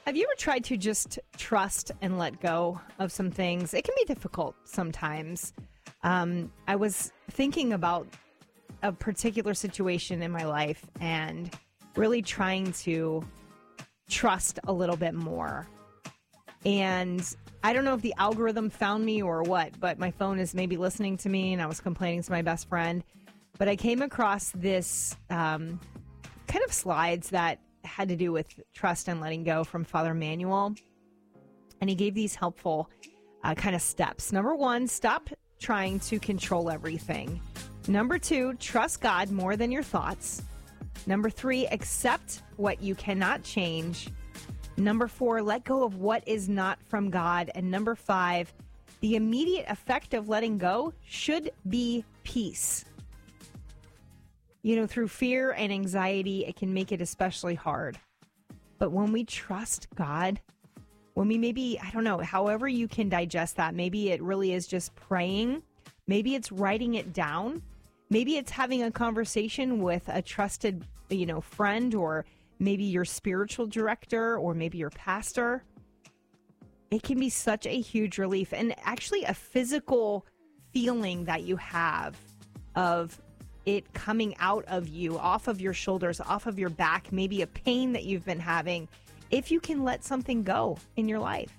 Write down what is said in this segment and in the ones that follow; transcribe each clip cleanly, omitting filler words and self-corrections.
Have you ever tried to just trust and let go of some things? It can be difficult sometimes. I was thinking about a particular situation in my life and really trying to trust a little bit more. And I don't know if the algorithm found me or what, but my phone is maybe listening to me, and I was complaining to my best friend. But I came across this kind of slides that had to do with trust and letting go from Father Emmanuel. And he gave these helpful kind of steps. Number 1, stop trying to control everything. Number 2, trust God more than your thoughts. Number 3, accept what you cannot change. Number 4, let go of what is not from God. And number 5, the immediate effect of letting go should be peace. You know, through fear and anxiety, it can make it especially hard. But when we trust God, when we maybe, I don't know, however you can digest that, maybe it really is just praying. Maybe it's writing it down. Maybe it's having a conversation with a trusted, friend, or maybe your spiritual director, or maybe your pastor. It can be such a huge relief, and actually a physical feeling that you have of it coming out of you, off of your shoulders, off of your back, maybe a pain that you've been having, if you can let something go in your life.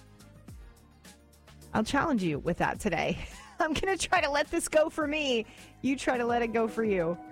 I'll challenge you with that today. I'm going to try to let this go for me. You try to let it go for you.